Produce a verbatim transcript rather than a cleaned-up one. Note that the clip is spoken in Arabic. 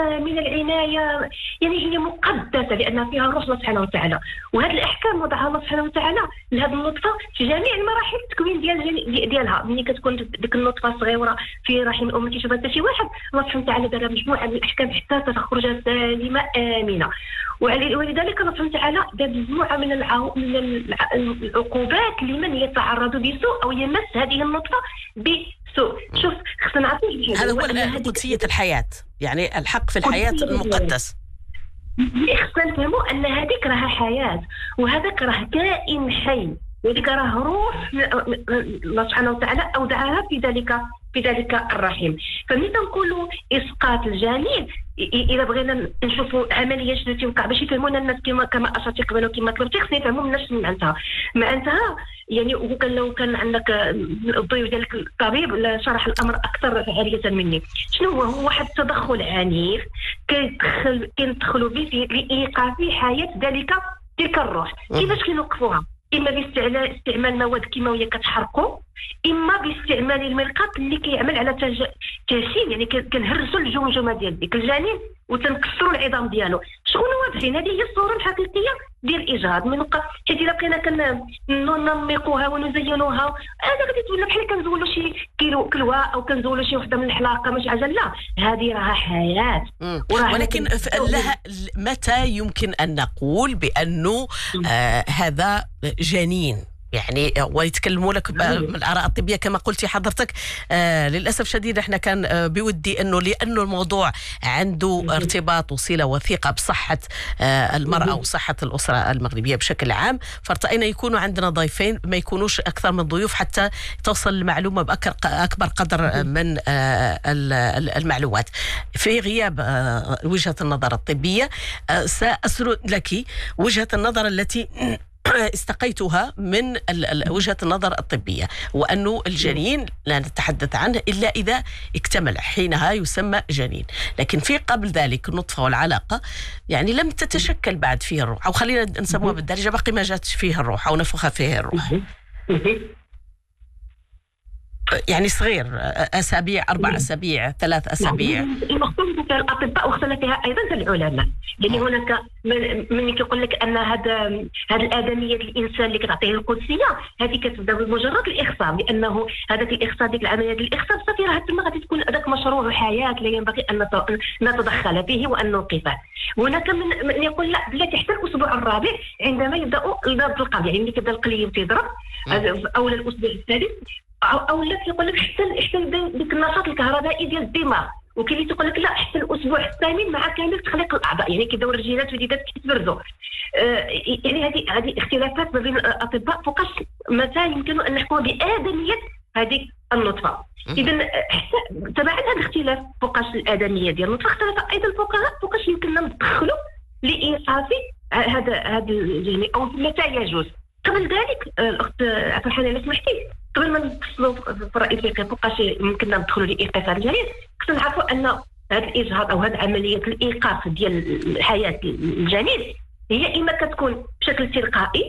من العنايه، يعني هي مقدسه لان فيها روح الله سبحانه وتعالى. وهذه الاحكام وضعها الله سبحانه وتعالى لهذه النطفه في جميع المراحل التكوين ديال ديالها. ملي كتكون ديك النطفه صغيره في رحم الام ما كيشوفها حتى شي واحد، الله سبحانه وتعالى دار مجموعه من الاحكام حتى تخرج سالمه امنه. ولذلك الله سبحانه وتعالى دار مجموعه من العو... من العقوبات لمن يتعرض بسوء او يمس هذه النطفه بسوء. شوف خصنا نعرفوا هذا هو قدسيه الحياه، يعني الحق في الحياه المقدس. خصنا نفهموا ان هذيك راها حياه وهذاك راه كائن حي، وذيك راه روح الله سبحانه وتعالى اودعها في ذلك في ذلك الرحم. فملي تنقولوا اسقاط الجنين، اذا بغينا نشوفوا عمليه شنو توقع باش يفهمونا الناس كما كما اشرتي قبل وكما طلبتي، خصنا يفهموا الناس شنو معناتها معناتها يعني. وكان لو كان عندك الضيف ديالك الطبيب شرح الامر اكثر فعاليه مني. شنو هو؟ هو واحد التدخل عنيف كيدخل كندخلوا به في لايقاف حياه ذلك تلك الروح. كيفاش كنوقفوها؟ اما باستعمال استعمال مواد كيماويه كتحرقوا، اما باستعمال الملقاط اللي كيعمل على تج... تشين، يعني كنهرسوا الجمجمه ديال ديك الجنين وتنكسروا العظام ديالو. شكون واضحين هذه هي الصوره الحقيقيه ديال الاجهاض. من وقت حيت الا بقينا كننمقوها ونزينوها هذا غادي تولى بحال كنزولوا شي كيلو كلوه او كنزولوا شي وحده من الحلاقه ماشي عجل. لا، هذه راها حياه. ولكن لها متى يمكن ان نقول بانه آه هذا جنين؟ يعني ويتكلموا لك من الآراء الطبية كما قلتي حضرتك. آه للأسف شديد احنا كان آه بودي أنه لأنه الموضوع عنده ارتباط وصلة وثيقة بصحة آه المرأة وصحة الأسرة المغربية بشكل عام، فارتأينا يكونوا عندنا ضيفين ما يكونوش أكثر من ضيوف حتى توصل المعلومة بأكبر قدر من آه المعلومات. في غياب آه وجهة النظر الطبية آه سأسرد لك وجهة النظر التي استقيتها من وجهة النظر الطبية، وأنه الجنين لا نتحدث عنه إلا إذا اكتمل، حينها يسمى جنين. لكن في قبل ذلك النطفة والعلاقة يعني لم تتشكل بعد فيه الروح، أو خلينا نسموها بالدارجة باقي ما جاتش فيه الروح أو نفخ فيه الروح. يعني صغير، أسابيع، أربع أسابيع، ثلاث أسابيع. المخصوص في الأطباء واختلف فيها أيضا في العلماء، لأن هناك من يقول لك أن هذا هذه الآدمية الإنسان اللي كتعطيه القدسية هذه كتبدا بمجرد الإخصاب، لأنه هذاك الإخصاب ديك العملية ديال الإخصاب صافي راه تما غادي تكون هذاك مشروع حياة لا ينبغي أن نتدخل فيه وأن نوقفه. هناك من يقول لا بلاتي حتى الأسبوع الرابع عندما يبدأ الباب القلب، يعني ملي كيبدا القلب تيضرب أو الأسبوع السادس، او لا يقول لك حتى حتى ديك النشاط الكهربائي ديال الدماغ. وكاين اللي تيقول لك لا حتى الاسبوع الثامن مع كامل تخليق الاعضاء، يعني كيدور الجينات والجديدات كيتبرزوا. آه يعني هذه هذه اختلافات ما بين الاطباء فوقاش متى يمكن ان نحكم بادميه هذه النطفه. اذا حتى تبع هذا الاختلاف فوقاش الادميه ديال النطفه اختلف ايضا الفقهاء فوقاش يمكننا ندخلوا لايقاف هذا هذا الجنين او متى يجوز. قبل ذلك الاخت عبد الحنان الا سمحتي، قبل ما نفصلوا في الرأي الفقهي فوقاش يمكننا ندخلوا لايقاف هذا الجنين، خصنا نعرفوا ان هذا الاجهاض او هذه عمليه الايقاف ديال حياه الجنين هي اما كتكون بشكل تلقائي